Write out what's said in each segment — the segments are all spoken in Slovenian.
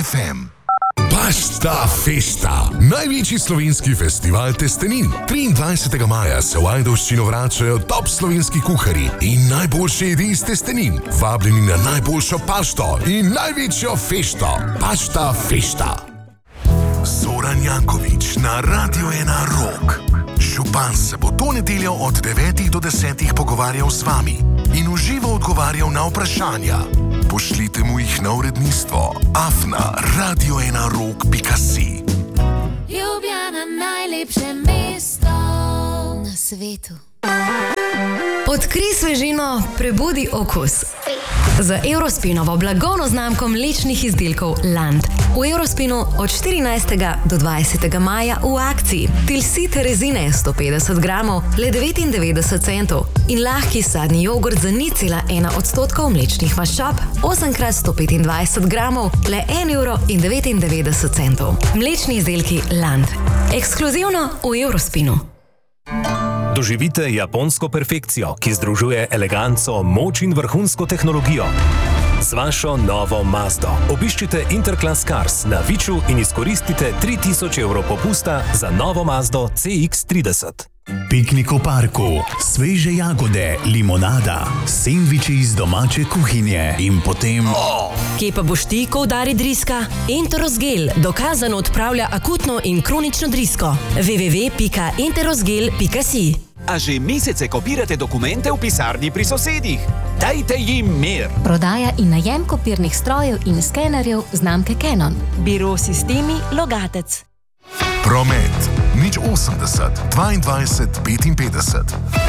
FM. Pasta Festa, največji slovenski festival testenin. 23. maja se v Ajdovščino vračajo top slovenski kuharji in najboljše jedi iz testenin. Vabljeni na najboljšo pašto in največjo fešto. Pasta Festa. Zoran Janković na Radio 1 Rock. Župan se bo to nedeljo od 9 do 10 pogovarjal z vami in v živo odgovarjal na vprašanja. Pošljite mu jih na uredništvo afna@radio1rock.si. Ljubljana, najlepše mesto na svetu. Odkrij svežino, prebudi okus. Z Eurospinovo blagovno znamko mlečnih izdelkov Land. V Eurospinu od 14. do 20. maja v akciji. Tilsite rezine 150 gramov, le 99 centov. In lahki sadni jogurt za 0,1% mlečnih maščob, 8x125 gramov, le 1,99 €. Mlečni izdelki Land. Ekskluzivno v Eurospinu. Doživite japonsko perfekcijo, ki združuje eleganco, moč in vrhunsko tehnologijo. Z vašo novo Mazdo obiščite Interclass Cars na Viču in izkoristite 3000 € popusta za novo Mazdo CX-30. Piknik v parku, sveže jagode, limonada, sendviči iz domače kuhinje in potem... Kje pa boš ti, ko udari driska? Enterosgel dokazano odpravlja akutno in kronično drisko. www.enterosgel.si. A že mesece kopirate dokumente v pisarni pri sosedih? Dajte jim mir! Prodaja in najem kopirnih strojev in skenerjev znamke Canon. Biro Sistemi Logatec. Promet 080 22 55.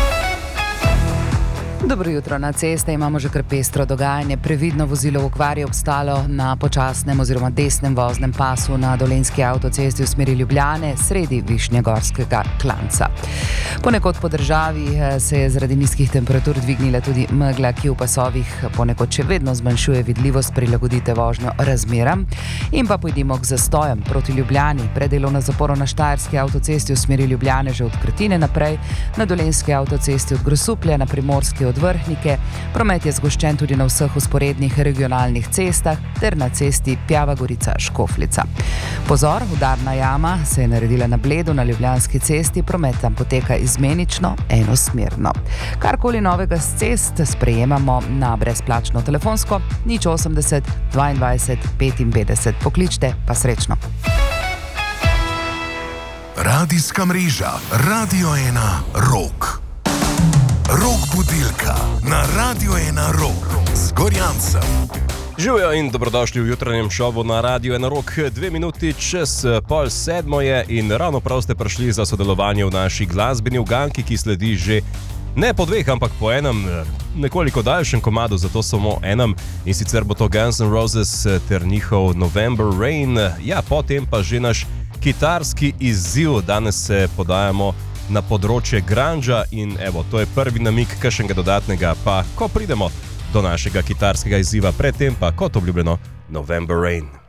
Dobro jutro, na ceste imamo že kar pestro dogajanje. Previdno vozilo v okvari obstalo na počasnem oziroma desnem voznem pasu na Dolenjski avtocesti v smeri Ljubljane, sredi Višnjegorskega klanca. Ponekod po državi se je zaradi nizkih temperatur dvignila tudi megla, ki v pasovih ponekod še vedno zmanjšuje vidljivost. Prilagodite vožnjo razmeram in pa pojdimo k zastojem proti Ljubljani. Predelovno zaporo na Štajerski avtocesti v smeri Ljubljane že od Krtine naprej, na Dolenjski avtocesti od Grosuplja, na Primorski od Vrhnike. Promet je zgoščen tudi na vseh vzporednih regionalnih cestah ter na cesti Pjava Gorica-Škofljica. Pozor, udarna jama se je naredila na Bledu na Ljubljanski cesti, promet tam poteka izmenično, enosmerno. Karkoli novega s cest sprejemamo na brezplačno telefonsko 080 22 55. Pokličte, pa srečno. Radijska mreža Radio 1 Rock. Rock budilka na Radio 1 Rock z Gorjancem. Živijo in dobrodošli v jutranjem šovu na Radio 1 Rock. 2 minuti čez 6:30 je in ravno prav ste prišli za sodelovanje v naši glasbeni uganki, ki sledi že ne po dveh, ampak po enem nekoliko daljšem komadu, zato samo enem, in sicer bo to Guns N' Roses ter njihov November Rain. Ja, potem pa že naš kitarski izziv. Danes se podajamo na področje grunge in evo, to je prvi namig kakšnega dodatnega, pa ko pridemo do našega kitarskega izziva, predtem pa kot obljubljeno November Rain.